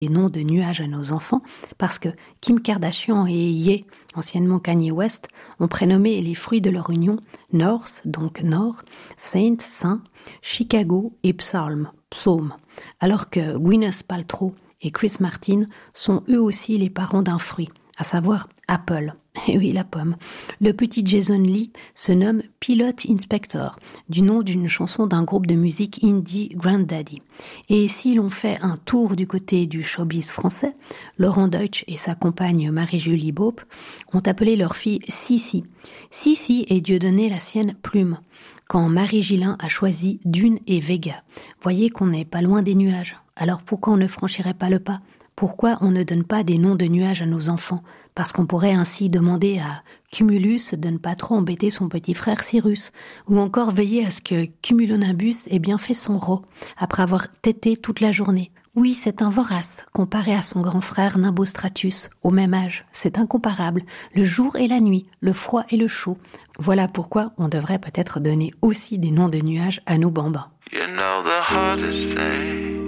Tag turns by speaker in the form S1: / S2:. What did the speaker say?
S1: des noms de nuages à nos enfants parce que Kim Kardashian et Ye, anciennement Kanye West, ont prénommé les fruits de leur union North, donc Nord, Saint, Saint, Chicago et Psalm, Psaume, alors que Gwyneth Paltrow et Chris Martin sont eux aussi les parents d'un fruit, à savoir Apple. Et oui, la pomme. Le petit Jason Lee se nomme Pilot Inspector, du nom d'une chanson d'un groupe de musique indie Granddaddy. Et si l'on fait un tour du côté du showbiz français, Laurent Deutsch et sa compagne Marie-Julie Beaupe ont appelé leur fille Sissi. Sissi est Dieudonné la sienne Plume, quand Marie Gillin a choisi Dune et Vega. Voyez qu'on n'est pas loin des nuages. Alors pourquoi on ne franchirait pas le pas ? Pourquoi on ne donne pas des noms de nuages à nos enfants ? Parce qu'on pourrait ainsi demander à Cumulus de ne pas trop embêter son petit frère Cyrus, ou encore veiller à ce que Cumulonimbus ait bien fait son rot, après avoir tété toute la journée. Oui, c'est un vorace, comparé à son grand frère Nimbostratus, au même âge. C'est incomparable, le jour et la nuit, le froid et le chaud. Voilà pourquoi on devrait peut-être donner aussi des noms de nuages à nos bambins.
S2: You know the hardest thing